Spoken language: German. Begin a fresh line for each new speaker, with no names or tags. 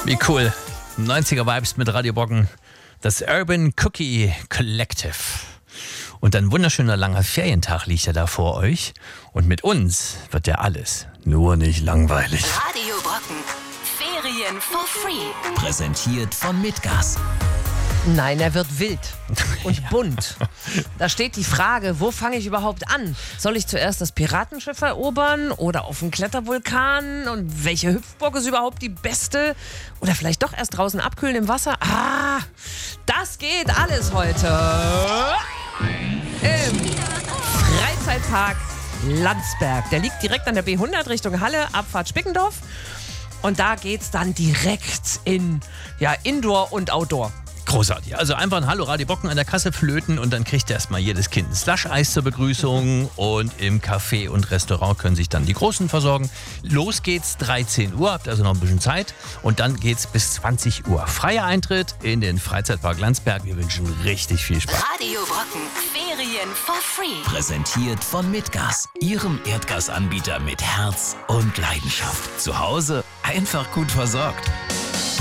Wie cool. 90er Vibes mit Radio Brocken. Das Urban Cookie Collective. Und ein wunderschöner langer Ferientag liegt ja da vor euch. Und mit uns wird ja alles nur nicht langweilig.
Radio Brocken. Ferien for free.
Präsentiert von Mitgas.
Nein, er wird wild und bunt. Da steht die Frage, wo fange ich überhaupt an? Soll ich zuerst das Piratenschiff erobern oder auf einen Klettervulkan? Und welche Hüpfburg ist überhaupt die beste? Oder vielleicht doch erst draußen abkühlen im Wasser? Das geht alles heute im Freizeitpark Landsberg. Der liegt direkt an der B100 Richtung Halle, Abfahrt Spickendorf. Und da geht's dann direkt in Indoor und Outdoor.
Großartig. Also einfach ein Hallo Radio Brocken an der Kasse flöten und dann kriegt erstmal jedes Kind ein Slush-Eis zur Begrüßung und im Café und Restaurant können sich dann die Großen versorgen. Los geht's 13 Uhr, habt also noch ein bisschen Zeit und dann geht's bis 20 Uhr. Freier Eintritt in den Freizeitpark Landsberg. Wir wünschen richtig viel Spaß.
Radio Brocken. Ferien for free.
Präsentiert von Mitgas. Ihrem Erdgasanbieter mit Herz und Leidenschaft. Zu Hause einfach gut versorgt.